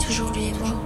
toujours lui et moi.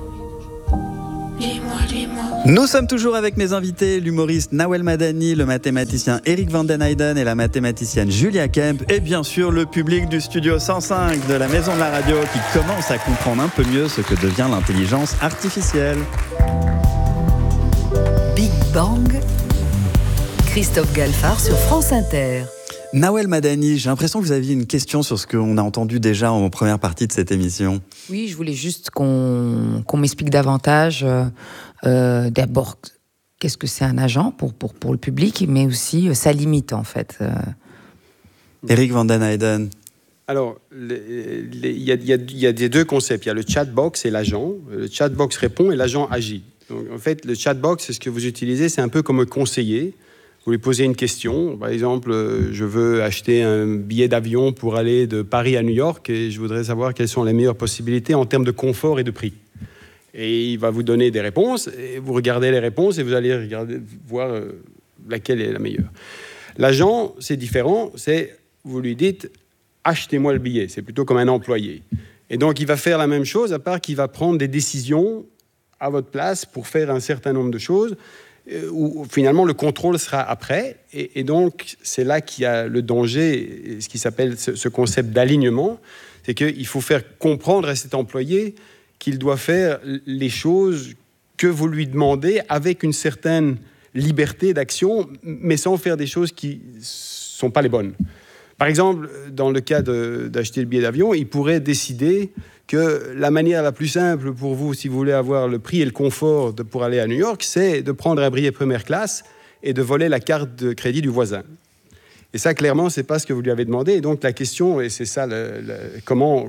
Nous sommes toujours avec mes invités, l'humoriste Nawel Madani, le mathématicien Eric Van den Heijden et la mathématicienne Julia Kemp, et bien sûr le public du studio 105 de la Maison de la Radio qui commence à comprendre un peu mieux ce que devient l'intelligence artificielle. Big Bang, Christophe Galfard sur France Inter. Nawel Madani, j'ai l'impression que vous aviez une question sur ce qu'on a entendu déjà en première partie de cette émission. Oui, je voulais juste qu'on m'explique davantage d'abord qu'est-ce que c'est un agent pour le public, mais aussi sa limite en fait. Eric Van den Heijden. Alors, il y a des deux concepts. Il y a le chatbox et l'agent. Le chatbox répond et l'agent agit. Donc, en fait, le chatbox, c'est ce que vous utilisez, c'est un peu comme un conseiller. Vous lui posez une question, par exemple, je veux acheter un billet d'avion pour aller de Paris à New York et je voudrais savoir quelles sont les meilleures possibilités en termes de confort et de prix. Et il va vous donner des réponses, et vous regardez les réponses et vous allez voir laquelle est la meilleure. L'agent, c'est différent, vous lui dites « achetez-moi le billet », c'est plutôt comme un employé. Et donc, il va faire la même chose, à part qu'il va prendre des décisions à votre place pour faire un certain nombre de choses, où finalement le contrôle sera après, et donc c'est là qu'il y a le danger, ce qui s'appelle ce concept d'alignement, c'est qu'il faut faire comprendre à cet employé qu'il doit faire les choses que vous lui demandez avec une certaine liberté d'action, mais sans faire des choses qui ne sont pas les bonnes. Par exemple, dans le cas d'acheter le billet d'avion, il pourrait décider que la manière la plus simple pour vous, si vous voulez avoir le prix et le confort pour aller à New York, c'est de prendre un billet première classe et de voler la carte de crédit du voisin. Et ça, clairement, c'est pas ce que vous lui avez demandé. Et donc, la question, et c'est ça, comment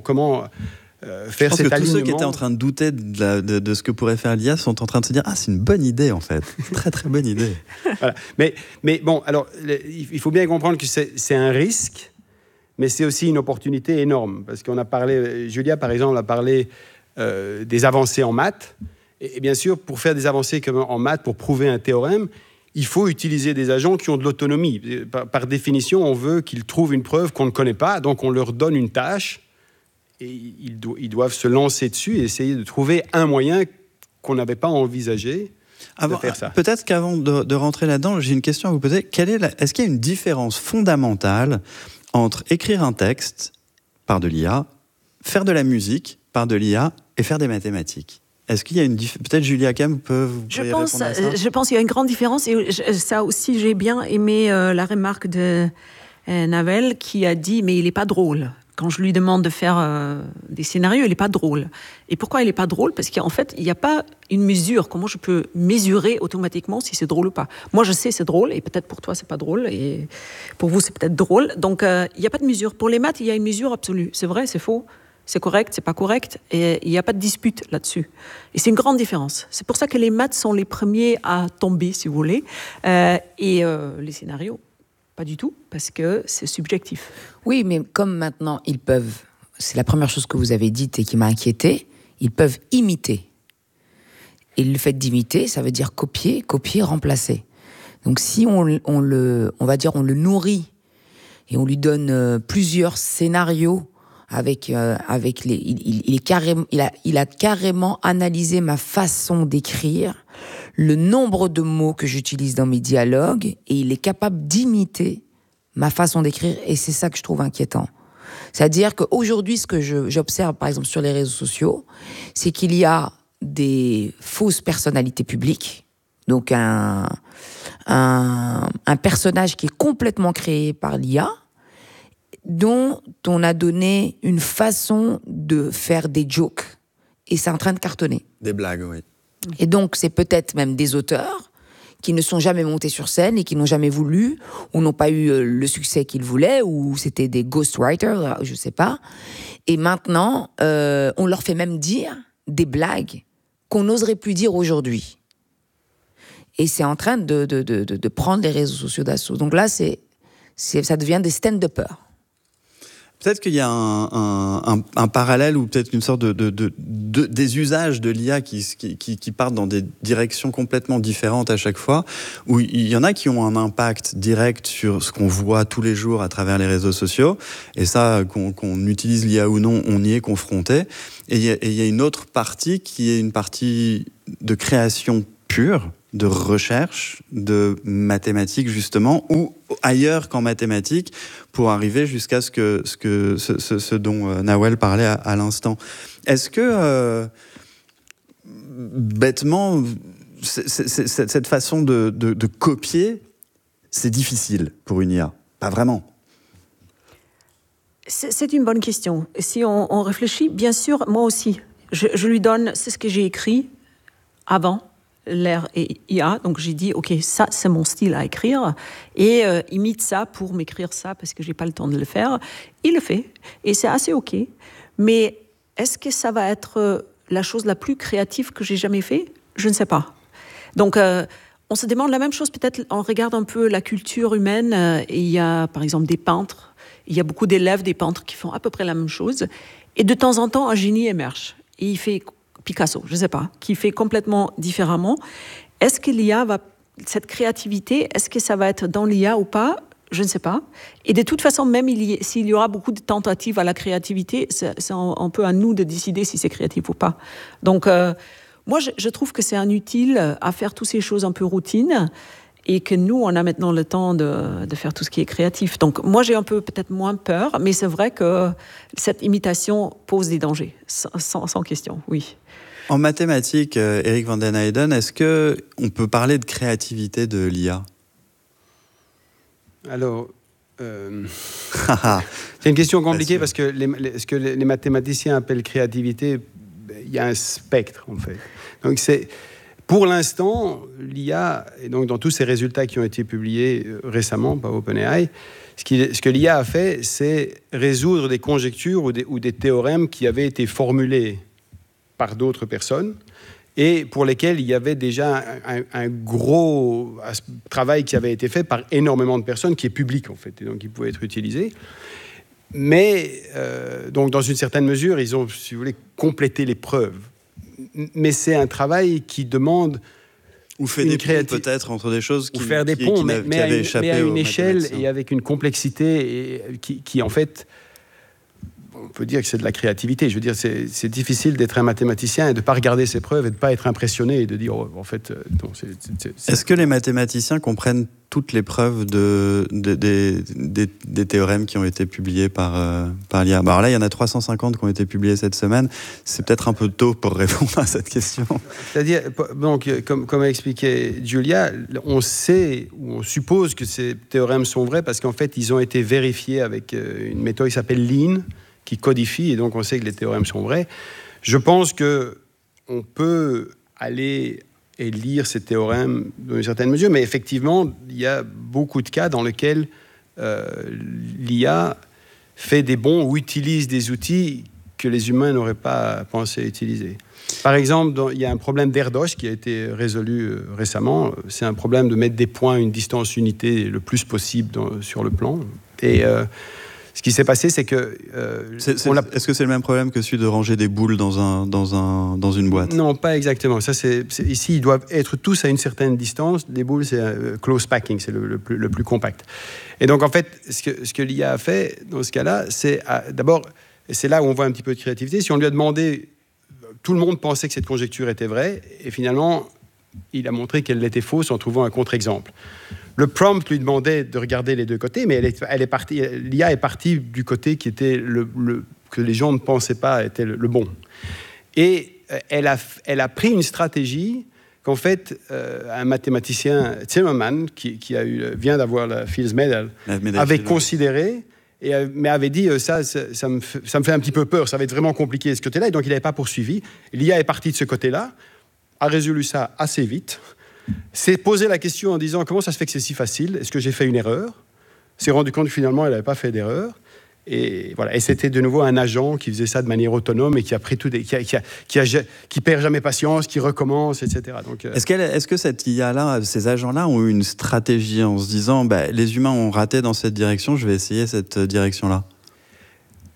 faire cet alignement. Je pense que tous ceux qui étaient en train de douter de ce que pourrait faire l'IA sont en train de se dire « Ah, c'est une bonne idée, en fait. Très, très bonne idée. » Voilà. Mais bon, alors, il faut bien comprendre que c'est un risque, mais c'est aussi une opportunité énorme. Parce qu'on a parlé, Julia, par exemple, a parlé des avancées en maths. Et bien sûr, pour faire des avancées comme en maths, pour prouver un théorème, il faut utiliser des agents qui ont de l'autonomie. Par définition, on veut qu'ils trouvent une preuve qu'on ne connaît pas, donc on leur donne une tâche, et ils doivent se lancer dessus et essayer de trouver un moyen qu'on n'avait pas envisagé de faire ça. Peut-être qu'avant de rentrer là-dedans, j'ai une question à vous poser. Est-ce qu'il y a une différence fondamentale entre écrire un texte par de l'IA, faire de la musique par de l'IA et faire des mathématiques? Est-ce qu'il y a une différence? Peut-être Julia Kemp peut répondre à ça. Je pense qu'il y a une grande différence. Et ça aussi, j'ai bien aimé la remarque de Nawel qui a dit « mais il n'est pas drôle ». Quand je lui demande de faire des scénarios, il n'est pas drôle. Et pourquoi il n'est pas drôle? Parce qu'en fait, il n'y a pas une mesure. Comment je peux mesurer automatiquement si c'est drôle ou pas? Moi, je sais c'est drôle, et peut-être pour toi, c'est pas drôle, et pour vous, c'est peut-être drôle. Donc, il n'y a pas de mesure. Pour les maths, il y a une mesure absolue. C'est vrai, c'est faux, c'est correct, c'est pas correct, et il n'y a pas de dispute là-dessus. Et c'est une grande différence. C'est pour ça que les maths sont les premiers à tomber, si vous voulez, et les scénarios. Pas du tout, parce que c'est subjectif. Oui, mais comme maintenant, ils peuvent, c'est la première chose que vous avez dite et qui m'a inquiétée, ils peuvent imiter. Et le fait d'imiter, ça veut dire copier, remplacer. Donc si on le nourrit et on lui donne plusieurs scénarios il a carrément analysé ma façon d'écrire, le nombre de mots que j'utilise dans mes dialogues, et il est capable d'imiter ma façon d'écrire, et c'est ça que je trouve inquiétant. C'est-à-dire qu'aujourd'hui, ce que j'observe, par exemple, sur les réseaux sociaux, c'est qu'il y a des fausses personnalités publiques, donc un personnage qui est complètement créé par l'IA, dont on a donné une façon de faire des jokes, et c'est en train de cartonner. Des blagues, oui. Et donc, c'est peut-être même des auteurs qui ne sont jamais montés sur scène et qui n'ont jamais voulu, ou n'ont pas eu le succès qu'ils voulaient, ou c'était des ghostwriters, je sais pas. Et maintenant, on leur fait même dire des blagues qu'on n'oserait plus dire aujourd'hui. Et c'est en train de prendre les réseaux sociaux d'assaut. Donc là, ça devient des stand-uppers. Peut-être qu'il y a un parallèle ou peut-être une sorte des usages de l'IA qui partent dans des directions complètement différentes à chaque fois, où il y en a qui ont un impact direct sur ce qu'on voit tous les jours à travers les réseaux sociaux, et ça, qu'on utilise l'IA ou non, on y est confronté. Et il y a une autre partie qui est une partie de création pure, de recherche, de mathématiques justement, ou ailleurs qu'en mathématiques, pour arriver jusqu'à ce dont Nawel parlait à l'instant. Est-ce que, bêtement, cette façon de copier, c'est difficile pour une IA? Pas vraiment. C'est une bonne question. Si on réfléchit, bien sûr, moi aussi, je lui donne, c'est ce que j'ai écrit avant l'ère IA, donc j'ai dit, ok, ça c'est mon style à écrire, et imite ça pour m'écrire ça, parce que j'ai pas le temps de le faire. Il le fait, et c'est assez ok, mais est-ce que ça va être la chose la plus créative que j'ai jamais fait? Je ne sais pas. Donc, on se demande la même chose, peut-être, on regarde un peu la culture humaine, et il y a, par exemple, des peintres, il y a beaucoup d'élèves, des peintres qui font à peu près la même chose, et de temps en temps, un génie émerge, et il fait Picasso, je ne sais pas, qui fait complètement différemment. Est-ce que l'IA va, cette créativité, est-ce que ça va être dans l'IA ou pas? Je ne sais pas. Et de toute façon, même s'il y aura beaucoup de tentatives à la créativité, c'est un peu à nous de décider si c'est créatif ou pas. Donc, moi, je trouve que c'est inutile à faire toutes ces choses un peu routines et que nous, on a maintenant le temps de faire tout ce qui est créatif. Donc, moi, j'ai un peu peut-être moins peur, mais c'est vrai que cette imitation pose des dangers, sans question, oui. En mathématiques, Eric van den Heijden, est-ce qu'on peut parler de créativité de l'IA? Alors, c'est une question compliquée parce que ce que les mathématiciens appellent créativité, il y a un spectre, en fait. Donc, pour l'instant, l'IA, et donc dans tous ces résultats qui ont été publiés récemment par OpenAI, ce que l'IA a fait, c'est résoudre des conjectures ou des théorèmes qui avaient été formulés par d'autres personnes et pour lesquels il y avait déjà un gros travail qui avait été fait par énormément de personnes, qui est public en fait, et donc qui pouvait être utilisé. Mais donc dans une certaine mesure, ils ont, si vous voulez, complété les preuves. Mais c'est un travail qui demande... Ou fait des ponts peut-être entre des choses qui, ou faire des ponts, mais à une échelle et avec une complexité qui en fait... On peut dire que c'est de la créativité. Je veux dire, c'est difficile d'être un mathématicien et de ne pas regarder ses preuves et de ne pas être impressionné et de dire, en fait... non, Est-ce que les mathématiciens comprennent toutes les preuves des théorèmes qui ont été publiés par l'IA? Alors là, il y en a 350 qui ont été publiés cette semaine. C'est peut-être un peu tôt pour répondre à cette question. C'est-à-dire, donc, comme a expliqué Julia, on sait ou on suppose que ces théorèmes sont vrais parce qu'en fait, ils ont été vérifiés avec une méthode qui s'appelle Lean, qui codifie, et donc on sait que les théorèmes sont vrais. Je pense qu'on peut aller et lire ces théorèmes dans une certaine mesure, mais effectivement, il y a beaucoup de cas dans lesquels l'IA fait des bons ou utilise des outils que les humains n'auraient pas pensé utiliser. Par exemple, il y a un problème d'Erdos qui a été résolu récemment. C'est un problème de mettre des points à une distance unité le plus possible sur le plan. Et... ce qui s'est passé, c'est que... Est-ce que c'est le même problème que celui de ranger des boules dans une boîte? Non, pas exactement. Ici, ils doivent être tous à une certaine distance. Les boules, c'est close packing, c'est le plus compact. Et donc, en fait, ce que l'IA a fait, dans ce cas-là, c'est d'abord, c'est là où on voit un petit peu de créativité. Si on lui a demandé... Tout le monde pensait que cette conjecture était vraie, et finalement, il a montré qu'elle était fausse en trouvant un contre-exemple. Le prompt lui demandait de regarder les deux côtés, mais l'IA est partie du côté qui était que les gens ne pensaient pas était le bon. Et elle a pris une stratégie qu'en fait, un mathématicien, Zimmermann, qui vient d'avoir la Fields Medal, avait considéré, mais avait dit ça me fait un petit peu peur, ça va être vraiment compliqué de ce côté-là, et donc il n'avait pas poursuivi. L'IA est partie de ce côté-là, a résolu ça assez vite, s'est posé la question en disant comment ça se fait que c'est si facile, est-ce que j'ai fait une erreur? S'est rendu compte que finalement elle n'avait pas fait d'erreur, et voilà. Et c'était de nouveau un agent qui faisait ça de manière autonome et qui a pris qui perd jamais patience, qui recommence, etc. Donc, est-ce que cette IA-là, ces agents-là ont eu une stratégie en se disant les humains ont raté dans cette direction, je vais essayer cette direction-là?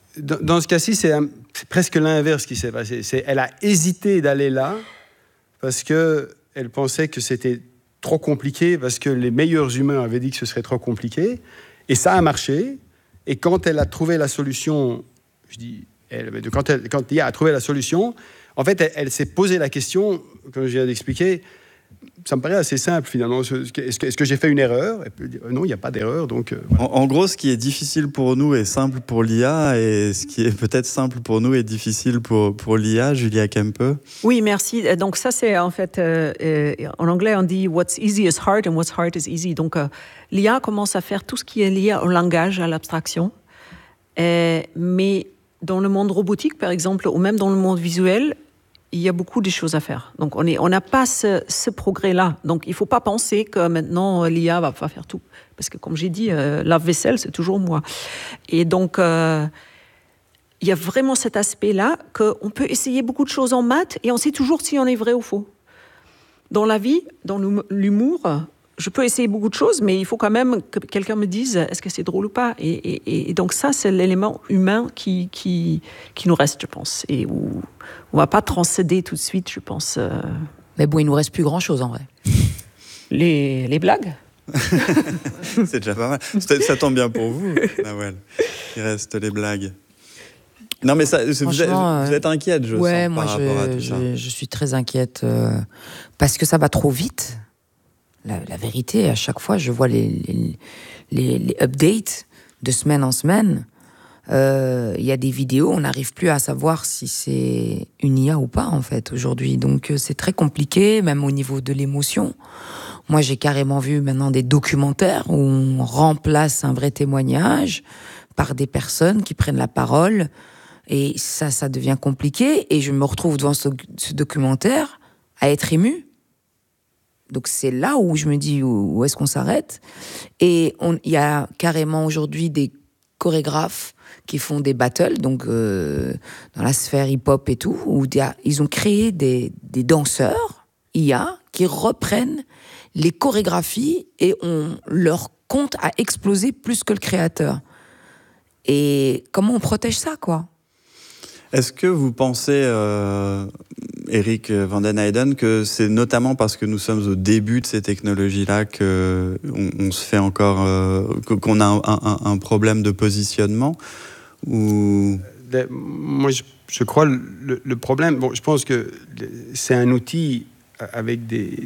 dans ce cas-ci, c'est presque l'inverse qui s'est passé. Elle a hésité d'aller là parce qu'elle pensait que c'était trop compliqué, parce que les meilleurs humains avaient dit que ce serait trop compliqué. Et ça a marché. Et quand elle a trouvé la solution, quand l'IA a trouvé la solution, en fait, elle s'est posé la question, comme je viens d'expliquer, ça me paraît assez simple finalement. Est-ce que j'ai fait une erreur? Et puis, non, il n'y a pas d'erreur. Donc, voilà. En gros, ce qui est difficile pour nous est simple pour l'IA, et ce qui est peut-être simple pour nous est difficile pour l'IA. Julia Kempe. Oui, merci. Donc ça, c'est en fait, en anglais, on dit « what's easy is hard and what's hard is easy ». Donc l'IA commence à faire tout ce qui est lié au langage, à l'abstraction. Mais dans le monde robotique, par exemple, ou même dans le monde visuel, il y a beaucoup de choses à faire. Donc, on n'a pas ce progrès-là. Donc, il ne faut pas penser que maintenant, l'IA va faire tout. Parce que, comme j'ai dit, lave-vaisselle, c'est toujours moi. Et donc, il y a vraiment cet aspect-là qu'on peut essayer beaucoup de choses en maths et on sait toujours si on est vrai ou faux. Dans la vie, dans l'humour, je peux essayer beaucoup de choses, mais il faut quand même que quelqu'un me dise est-ce que c'est drôle ou pas. Et donc ça, c'est l'élément humain qui nous reste, je pense. Et où on ne va pas transcéder tout de suite, je pense. Mais bon, il ne nous reste plus grand-chose, en vrai. Les blagues. C'est déjà pas mal. Ça tombe bien pour vous, Nawel. Il reste les blagues. Non, mais ça, vous êtes inquiète, je sens, par rapport à tout ça. Je suis très inquiète parce que ça va trop vite. La vérité, à chaque fois, je vois les updates de semaine en semaine. Il y a des vidéos, on n'arrive plus à savoir si c'est une IA ou pas, en fait, aujourd'hui. Donc, c'est très compliqué, même au niveau de l'émotion. Moi, j'ai carrément vu maintenant des documentaires où on remplace un vrai témoignage par des personnes qui prennent la parole. Et ça devient compliqué. Et je me retrouve devant ce documentaire à être émue. Donc c'est là où je me dis où est-ce qu'on s'arrête. Et il y a carrément aujourd'hui des chorégraphes qui font des battles, donc dans la sphère hip-hop et tout, où ils ont créé des danseurs IA qui reprennent les chorégraphies et leur compte a explosé plus que le créateur. Et comment on protège ça, quoi? Est-ce que vous pensez, Eric van den Heijden, que c'est notamment parce que nous sommes au début de ces technologies-là qu'on se fait encore, qu'on a un problème de positionnement ou... Moi, je crois le problème. Bon, je pense que c'est un outil avec des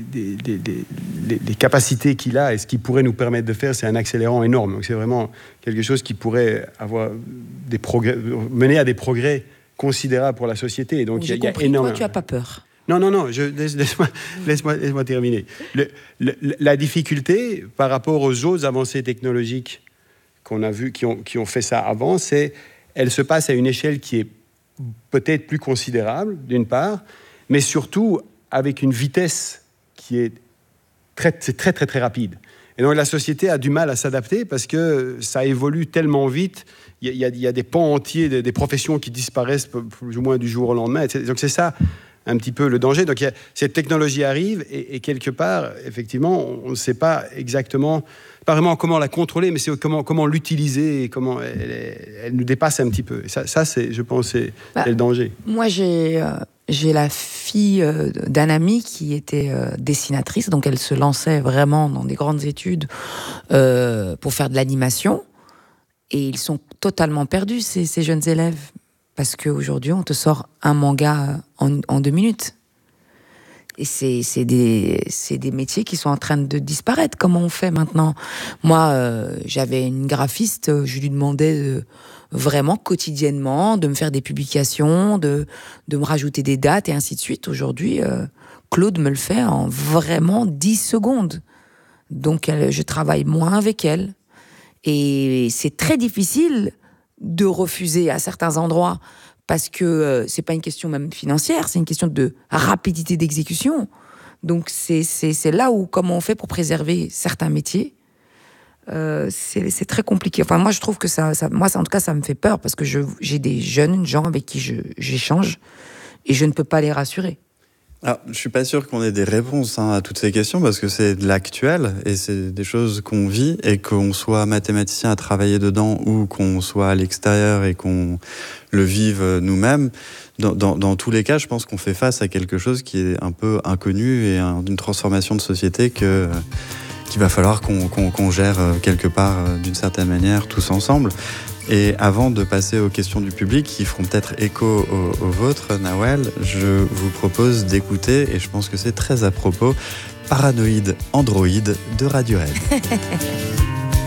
capacités qu'il a et ce qu'il pourrait nous permettre de faire, c'est un accélérant énorme. Donc, c'est vraiment quelque chose qui pourrait avoir des progrès, mener à des progrès considérable pour la société. Et donc, il y a énormément... Toi, tu n'as pas peur. Non, laisse-moi terminer. La difficulté par rapport aux autres avancées technologiques qu'on a vues, qui ont fait ça avant, c'est qu'elle se passe à une échelle qui est peut-être plus considérable, d'une part, mais surtout avec une vitesse qui est très, très, très, très rapide. Et donc, la société a du mal à s'adapter parce que ça évolue tellement vite. Il y a des pans entiers, des professions qui disparaissent plus ou moins du jour au lendemain. Donc, c'est ça un petit peu le danger. Donc, cette technologie arrive et quelque part, effectivement, on ne sait pas exactement, pas vraiment comment la contrôler, mais c'est comment l'utiliser et comment elle nous dépasse un petit peu. Et ça c'est, je pense, c'est le danger. Moi, j'ai la fille d'un ami qui était dessinatrice, donc elle se lançait vraiment dans des grandes études pour faire de l'animation. Et ils sont totalement perdus, ces jeunes élèves. Parce qu'aujourd'hui, on te sort un manga en 2 minutes. Et c'est des métiers qui sont en train de disparaître. Comment on fait maintenant? Moi, j'avais une graphiste, je lui demandais vraiment quotidiennement de me faire des publications, de me rajouter des dates et ainsi de suite. Aujourd'hui, Claude me le fait en vraiment 10 secondes. Donc, je travaille moins avec elle. Et c'est très difficile de refuser à certains endroits parce que c'est pas une question même financière, c'est une question de rapidité d'exécution. Donc c'est là où, comment on fait pour préserver certains métiers, c'est très compliqué. Enfin, moi je trouve que moi en tout cas ça me fait peur parce que j'ai des jeunes gens avec qui j'échange et je ne peux pas les rassurer. Alors, je suis pas sûr qu'on ait des réponses à toutes ces questions parce que c'est de l'actuel et c'est des choses qu'on vit, et qu'on soit mathématicien à travailler dedans ou qu'on soit à l'extérieur et qu'on le vive nous-mêmes. Dans tous les cas, je pense qu'on fait face à quelque chose qui est un peu inconnu et d'une transformation de société qu'il va falloir qu'on gère quelque part d'une certaine manière tous ensemble. Et avant de passer aux questions du public qui feront peut-être écho aux vôtres, Nawel, je vous propose d'écouter, et je pense que c'est très à propos, Paranoïde Android de Radiohead.